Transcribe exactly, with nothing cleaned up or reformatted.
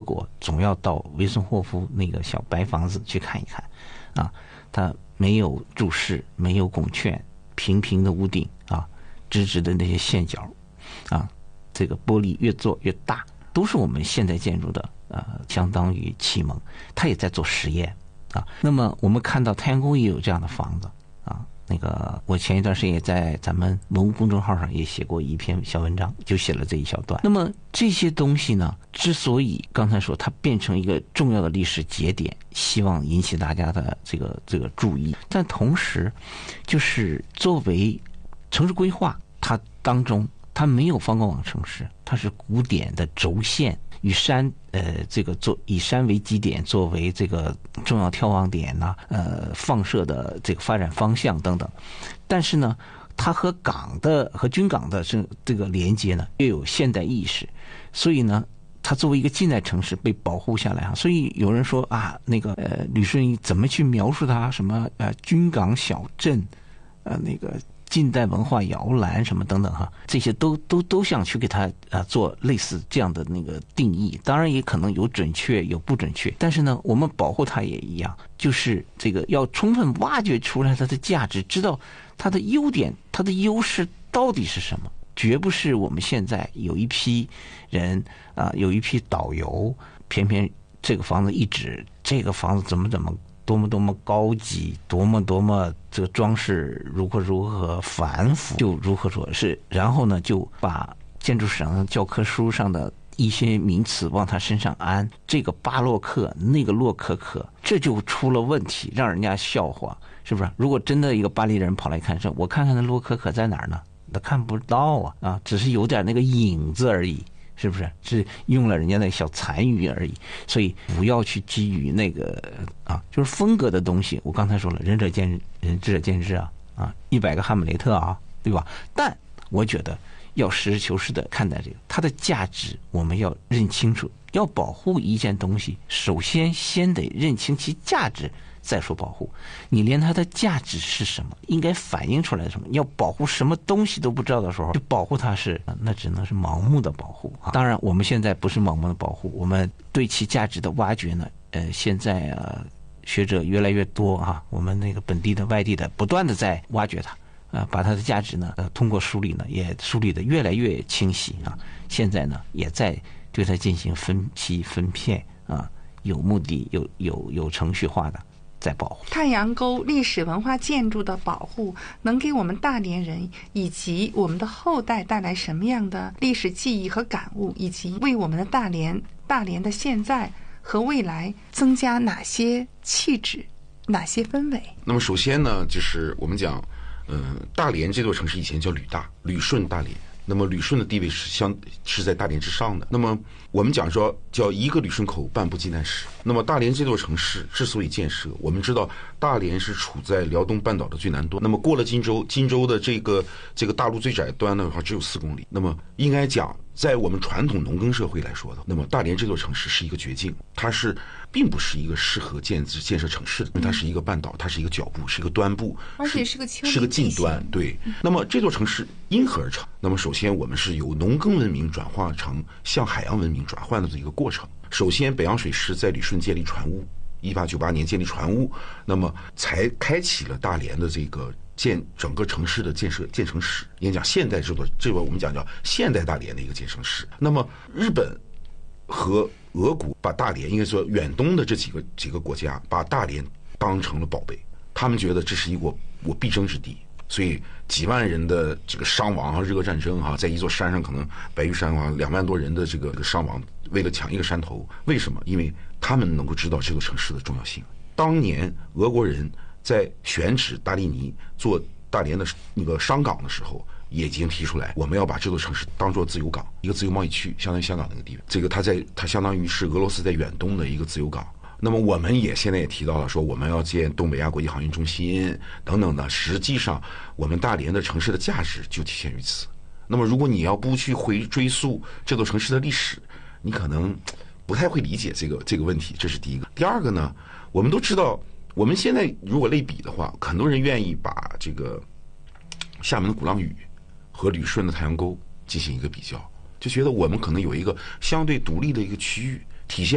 国，总要到维森霍夫那个小白房子去看一看啊。它没有柱式，没有拱券，平平的屋顶啊，直直的那些线角啊，这个玻璃越做越大，都是我们现代建筑的呃，相当于启蒙。它也在做实验啊。那么我们看到太阳宫也有这样的房子啊。那个我前一段时间也在咱们文物公众号上也写过一篇小文章，就写了这一小段。那么这些东西呢，之所以刚才说它变成一个重要的历史节点，希望引起大家的这个这个注意，但同时就是作为城市规划，它当中它没有方光网城市，它是古典的轴线，与山呃这个做以山为基点，作为这个重要眺望点呐、啊，呃放射的这个发展方向等等。但是呢，它和港的和军港的这这个连接呢，又有现代意识，所以呢，它作为一个近代城市被保护下来啊。所以有人说啊，那个呃吕顺义怎么去描述它什么呃军港小镇，呃那个。近代文化摇篮什么等等哈，这些都都都想去给它啊做类似这样的那个定义，当然也可能有准确有不准确，但是呢，我们保护它也一样，就是这个要充分挖掘出来它的价值，知道它的优点、它的优势到底是什么，绝不是我们现在有一批人啊，有一批导游，偏偏这个房子一指，这个房子怎么怎么。多么多么高级，多么多么这个装饰如何如何繁复，就如何说是，然后呢就把建筑史上教科书上的一些名词往他身上安，这个巴洛克那个洛可可，这就出了问题，让人家笑话，是不是？如果真的一个巴黎人跑来看，说我看看那洛可可在哪儿呢？他看不到啊啊，只是有点那个影子而已。是不是是用了人家那小残余而已？所以不要去基于那个啊，就是风格的东西。我刚才说了，仁者见仁，智者见智啊啊，一百个哈姆雷特啊，对吧？但我觉得要实事求是的看待这个，它的价值我们要认清楚。要保护一件东西，首先先得认清其价值。再说保护，你连它的价值是什么，应该反映出来什么，要保护什么东西都不知道的时候，就保护它是，那只能是盲目的保护啊。当然，我们现在不是盲目的保护，我们对其价值的挖掘呢，呃，现在啊，学者越来越多啊，我们那个本地的、外地的，不断的在挖掘它，啊，把它的价值呢，呃，通过梳理呢，也梳理的越来越清晰啊。现在呢，也在对它进行分析分片啊，有目的、有有有程序化的。在保护太阳沟历史文化建筑的保护，能给我们大连人以及我们的后代带来什么样的历史记忆和感悟，以及为我们的大连、大连的现在和未来增加哪些气质、哪些氛围？ 那么首先呢，就是我们讲，呃，大连这座城市以前叫旅大，旅顺大连。那么旅顺的地位是相是在大连之上的。那么我们讲说叫一个旅顺口，半部晋南史。那么大连这座城市之所以建设，我们知道大连是处在辽东半岛的最南端。那么过了荆州，荆州的这个这个大陆最窄端的话只有四公里。那么应该讲，在我们传统农耕社会来说的，那么大连这座城市是一个绝境，它是并不是一个适合建建设城市的，因为它是一个半岛，它是一个角部，是一个端部， 而且是个是个近端。对，那么这座城市因何而成？那么首先我们是由农耕文明转化成向海洋文明转换的这一个过程。首先北洋水师在旅顺建立船坞，一八九八年建立船坞，那么才开启了大连的这个建整个城市的建设建成史。也讲现代制度，这个我们讲叫现代大连的一个建成史。那么日本和俄国把大连，应该说远东的这几个几个国家把大连当成了宝贝，他们觉得这是一个我我必争之地。所以几万人的这个伤亡啊，日俄战争啊，在一座山上可能白玉山啊，两万多人的这个伤亡，为了抢一个山头，为什么？因为他们能够知道这座城市的重要性。当年俄国人在选址大利尼做大连的那个商港的时候，也已经提出来，我们要把这座城市当作自由港，一个自由贸易区，相当于香港那个地方。这个它在它相当于是俄罗斯在远东的一个自由港。那么我们也现在也提到了，说我们要建东北亚国际航运中心等等的。实际上，我们大连的城市的价值就体现于此。那么，如果你要不去回追溯这座城市的历史，你可能不太会理解这个这个问题。这是第一个。第二个呢，我们都知道，我们现在如果类比的话，很多人愿意把这个厦门的鼓浪屿和旅顺的太阳沟进行一个比较，就觉得我们可能有一个相对独立的一个区域。体现